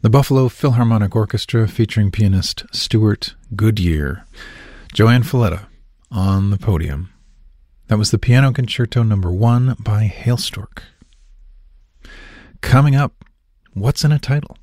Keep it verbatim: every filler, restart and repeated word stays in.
The Buffalo Philharmonic Orchestra featuring pianist Stuart Goodyear, Joanne Falletta on the podium. That was the Piano Concerto number one by Hailstork. Coming up, what's in a title?